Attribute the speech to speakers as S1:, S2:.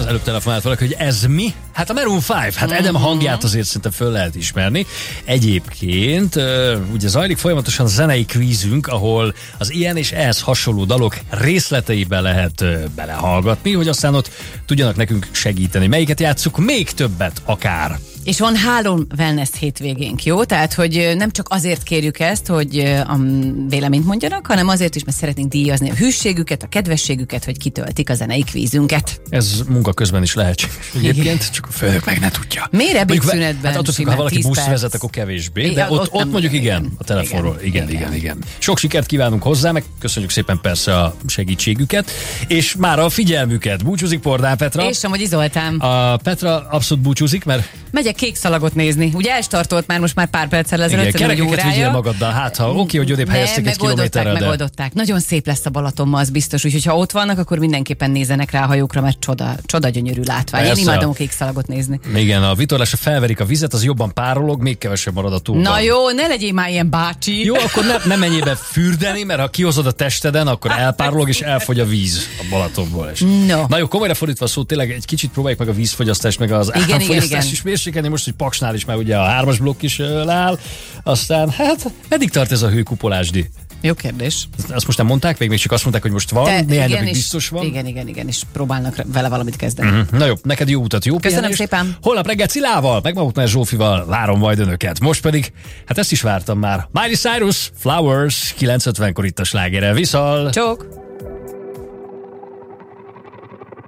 S1: előbb telefonált valaki, hogy ez mi? Hát a Maroon 5, hát Adam hangját azért szerintem föl lehet ismerni. Egyébként ugye zajlik folyamatosan a zenei kvízünk, ahol az ilyen és ehhez hasonló dalok részleteibe lehet belehallgatni, hogy aztán ott tudjanak nekünk segíteni. Melyiket játsszuk még többet akár.
S2: És van 3 wellness hétvégénk, jó? Tehát, hogy nem csak azért kérjük ezt, hogy a véleményt mondjanak, hanem azért is, mert szeretnénk díjazni a hűségüket, a kedvességüket, hogy kitöltik a zenei kvízünket.
S1: Ez munka közben is lehetséges egyébként, csak a főnök meg ne tudja.
S2: Miért ebédszünetben?
S1: Hát ott, ha valaki buszt vezet, akkor kevésbé, de ott mondjuk igen, a telefonról. Igen. Sok sikert kívánunk hozzá, meg köszönjük szépen persze a segítségüket, és már a figyelmüket. Búcsúzik Pordán Petra.
S2: És Somogyi Zoltán.
S1: A Petra abszolút búcsúzik, mert
S2: megyek kék szalagot nézni. Ugye elstartolt már most pár perccel ezelőtt, egy órája.
S1: Vigyél magaddal, hát ha oké, hogy odébb helyezték egy kilométerrel, de...
S2: megoldották. Nagyon szép lesz a Balaton ma, az biztos. Úgyhogy ha ott vannak, akkor mindenképpen nézzenek rá a hajókra, mert csoda gyönyörű látvány. Én imádom kék szalagot nézni.
S1: Igen, a vitorlásra felverik a vizet, az jobban párolog, még kevesebb marad a túlban.
S2: Na jó, ne legyél már ilyen bácsi.
S1: Jó, akkor ne menjél be fürdeni, mert ha kihozod a testeden, akkor elpárolog és elfogy a víz a Balatonból is.
S2: No.
S1: Na jó, komolyra fordítva a szót, tényleg egy kicsit próbáljuk meg a vízfogyasztást, meg az áramfogyasztást is mérsékelni. Most, hogy Paksnál is már ugye a 3-as blokk is leáll. Aztán, hát, meddig tart ez a hőkupolásdi?
S2: Jó kérdés.
S1: Azt most nem mondták, még csak azt mondták, hogy most van, néhány napig biztos van.
S2: Igen, és próbálnak vele valamit kezdeni.
S1: Na jó, neked jó utat, jó
S2: Köszönöm
S1: pihenést.
S2: szépen.
S1: Holnap reggel Cilával, meg Maguknál Zsófival várom majd önöket. Most pedig, hát ezt is vártam már. Miley Cyrus, Flowers, 9:50-kor itt a slágerrel. Viszal!
S2: Csók!